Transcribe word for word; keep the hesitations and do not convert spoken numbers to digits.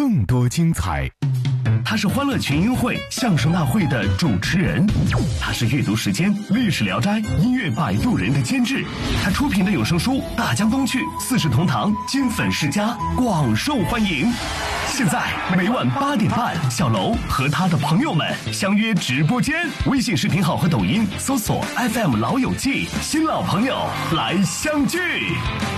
更多精彩。他是欢乐群英会相声大会的主持人，他是阅读时间、历史聊斋、音乐摆渡人的监制，他出品的有声书《大江东去》《四世同堂》《金粉世家》广受欢迎。现在每晚八点半，小楼和他的朋友们相约直播间，微信视频号和抖音搜索 F M 老友记，新老朋友来相聚。